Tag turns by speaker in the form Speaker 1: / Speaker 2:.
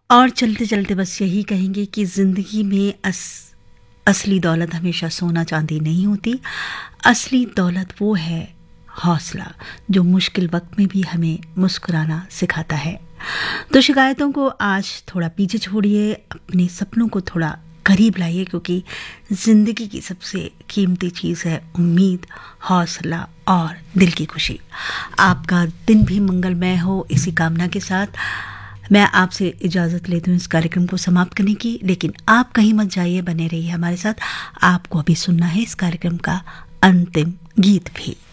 Speaker 1: और चलते चलते बस यही कहेंगे कि ज़िंदगी में असली दौलत हमेशा सोना चांदी नहीं होती। असली दौलत वो है हौसला, जो मुश्किल वक्त में भी हमें मुस्कुराना सिखाता है। तो शिकायतों को आज थोड़ा पीछे छोड़िए, अपने सपनों को थोड़ा करीब लाइए, क्योंकि ज़िंदगी की सबसे कीमती चीज़ है उम्मीद, हौसला और दिल की खुशी। आपका दिन भी मंगलमय हो, इसी कामना के साथ मैं आपसे इजाज़त लेती हूँ इस कार्यक्रम को समाप्त करने की। लेकिन आप कहीं मत जाइए, बने रहिए हमारे साथ। आपको अभी सुनना है इस कार्यक्रम का अंतिम गीत भी।